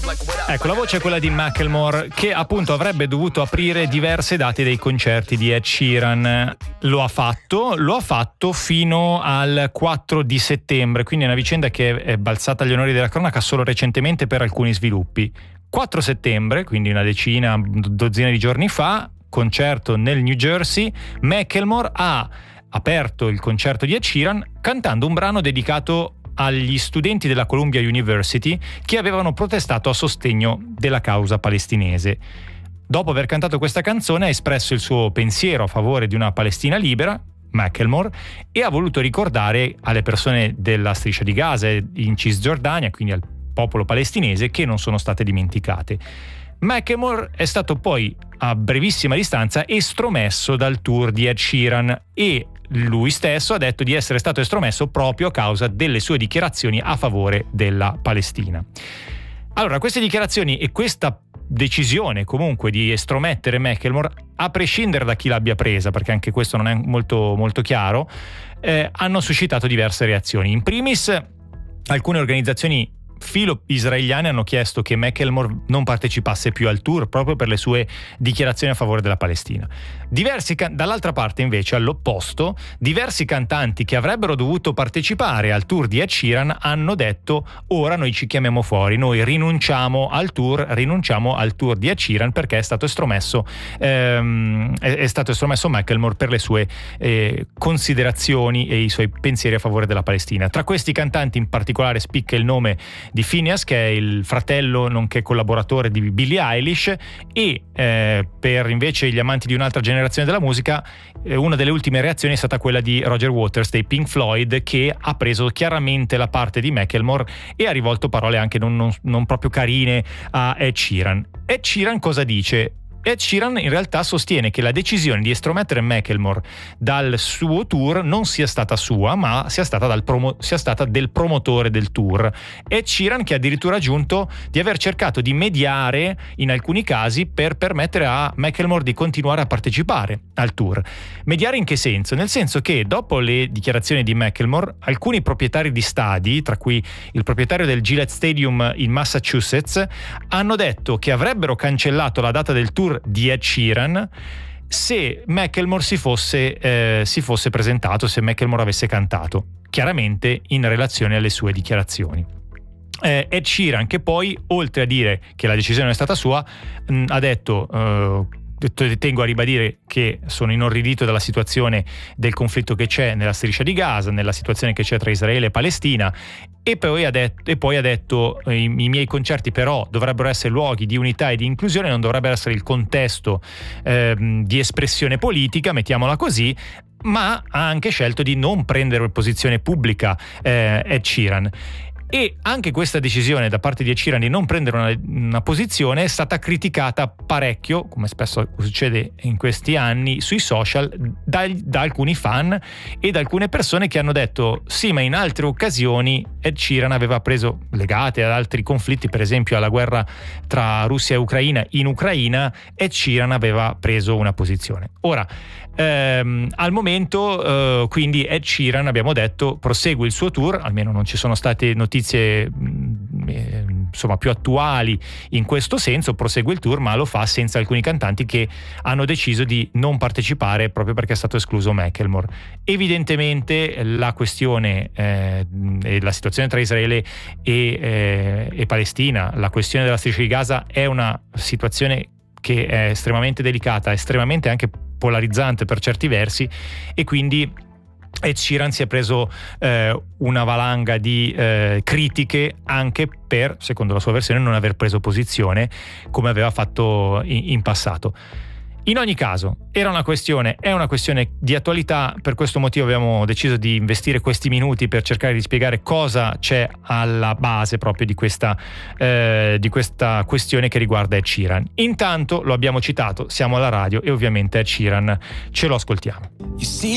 Ecco, la voce è quella di Macklemore, che appunto avrebbe dovuto aprire diverse date dei concerti di Ed Sheeran. Lo ha fatto fino al 4 di settembre, quindi è una vicenda che è balzata agli onori della cronaca solo recentemente per alcuni sviluppi. 4 settembre, quindi una dozzina di giorni fa, concerto nel New Jersey, Macklemore ha aperto il concerto di Ed Sheeran cantando un brano dedicato agli studenti della Columbia University che avevano protestato a sostegno della causa palestinese. Dopo aver cantato questa canzone ha espresso il suo pensiero a favore di una Palestina libera, Macklemore, e ha voluto ricordare alle persone della striscia di Gaza e in Cisgiordania, quindi al popolo palestinese, che non sono state dimenticate. Macklemore è stato poi a brevissima distanza estromesso dal tour di Ed Sheeran e lui stesso ha detto di essere stato estromesso proprio a causa delle sue dichiarazioni a favore della Palestina. Allora, queste dichiarazioni e questa decisione comunque di estromettere Macklemore, a prescindere da chi l'abbia presa, perché anche questo non è molto, molto chiaro, hanno suscitato diverse reazioni. In primis, alcune organizzazioni filo israeliane hanno chiesto che Macklemore non partecipasse più al tour proprio per le sue dichiarazioni a favore della Palestina. Dall'altra parte invece, all'opposto, diversi cantanti che avrebbero dovuto partecipare al tour di Ed Sheeran hanno detto: ora noi ci chiamiamo fuori, noi rinunciamo al tour di Ed Sheeran perché è stato estromesso Macklemore per le sue considerazioni e i suoi pensieri a favore della Palestina. Tra questi cantanti in particolare spicca il nome di Phineas, che è il fratello nonché collaboratore di Billie Eilish, e per invece gli amanti di un'altra generazione della musica, una delle ultime reazioni è stata quella di Roger Waters dei Pink Floyd, che ha preso chiaramente la parte di Macklemore e ha rivolto parole anche non proprio carine a Ed Sheeran. Ed Sheeran cosa dice? Ed Sheeran in realtà sostiene che la decisione di estromettere Macklemore dal suo tour non sia stata sua, ma sia stata del promotore del tour. Ed Sheeran, che ha addirittura aggiunto di aver cercato di mediare in alcuni casi per permettere a Macklemore di continuare a partecipare al tour. Mediare in che senso? Nel senso che dopo le dichiarazioni di Macklemore, alcuni proprietari di stadi, tra cui il proprietario del Gillette Stadium in Massachusetts, hanno detto che avrebbero cancellato la data del tour di Ed Sheeran se Macklemore si fosse presentato, se Macklemore avesse cantato, chiaramente in relazione alle sue dichiarazioni. Ed Sheeran, che poi, oltre a dire che la decisione è stata sua, ha detto: tengo a ribadire che sono inorridito dalla situazione del conflitto che c'è nella striscia di Gaza, nella situazione che c'è tra Israele e Palestina, e poi ha detto i miei concerti però dovrebbero essere luoghi di unità e di inclusione, non dovrebbe essere il contesto di espressione politica, mettiamola così, ma ha anche scelto di non prendere posizione pubblica Ed Sheeran. E anche questa decisione da parte di Ed Sheeran di non prendere una posizione è stata criticata parecchio, come spesso succede in questi anni, sui social da alcuni fan e da alcune persone che hanno detto: sì, ma in altre occasioni Ed Sheeran aveva preso, legate ad altri conflitti, per esempio alla guerra tra Russia e Ucraina, in Ucraina Ed Sheeran aveva preso una posizione. Ora, al momento quindi Ed Sheeran, abbiamo detto, prosegue il suo tour, almeno non ci sono state notizie insomma più attuali in questo senso, prosegue il tour, ma lo fa senza alcuni cantanti che hanno deciso di non partecipare proprio perché è stato escluso Macklemore. Evidentemente la questione e la situazione tra Israele e Palestina, la questione della striscia di Gaza, è una situazione che è estremamente delicata, estremamente anche polarizzante per certi versi, e quindi Ed Sheeran si è preso una valanga di critiche anche per, secondo la sua versione, non aver preso posizione come aveva fatto in passato. In ogni caso, è una questione di attualità, per questo motivo abbiamo deciso di investire questi minuti per cercare di spiegare cosa c'è alla base proprio di questa questione che riguarda Ed Sheeran. Intanto, lo abbiamo citato, siamo alla radio e ovviamente Ed Sheeran ce lo ascoltiamo.